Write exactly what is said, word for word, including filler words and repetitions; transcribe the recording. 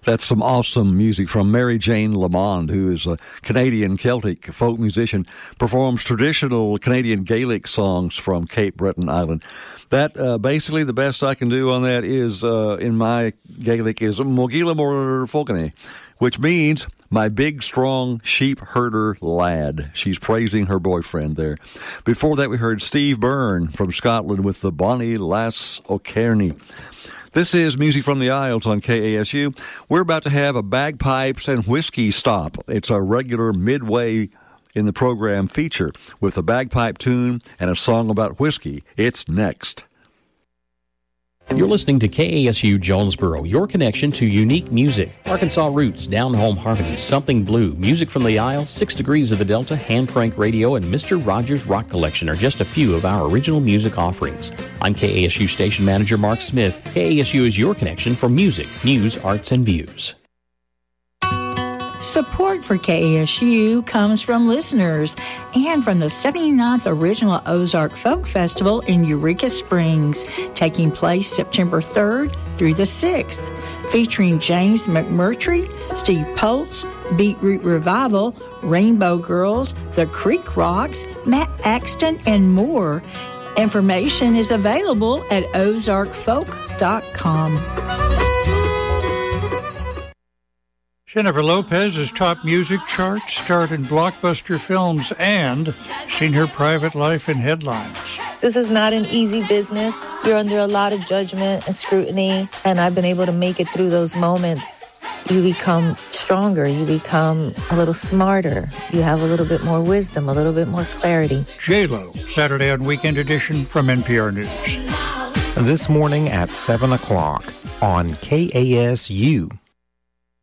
That's some awesome music from Mary Jane Lamond, who is a Canadian Celtic folk musician, performs traditional Canadian Gaelic songs from Cape Breton Island. That, uh, basically, the best I can do on that is, uh, in my Gaelic, is Mogila Mor Folkane, which means my big, strong sheep herder lad. She's praising her boyfriend there. Before that, we heard Steve Byrne from Scotland with the Bonnie Lass O'Kearney. This is Music from the Isles on K A S U. We're about to have a bagpipes and whiskey stop. It's a regular midway in the program feature with a bagpipe tune and a song about whiskey. It's next. You're listening to K A S U Jonesboro, your connection to unique music. Arkansas roots, down-home harmonies, something blue, music from the Isles, Six Degrees of the Delta, Hand Crank Radio, and Mister Rogers Rock Collection are just a few of our original music offerings. I'm K A S U Station Manager Mark Smith. K A S U is your connection for music, news, arts, and views. Support for K A S U comes from listeners and from the seventy-ninth Original Ozark Folk Festival in Eureka Springs, taking place September third through the sixth, featuring James McMurtry, Steve Poltz, Beetroot Revival, Rainbow Girls, The Creek Rocks, Matt Axton, and more. Information is available at ozark folk dot com. Jennifer Lopez has topped music charts, starred in blockbuster films, and seen her private life in headlines. This is not an easy business. You're under a lot of judgment and scrutiny, and I've been able to make it through those moments. You become stronger. You become a little smarter. You have a little bit more wisdom, a little bit more clarity. J-Lo, Saturday on Weekend Edition from N P R News. This morning at seven o'clock on K A S U.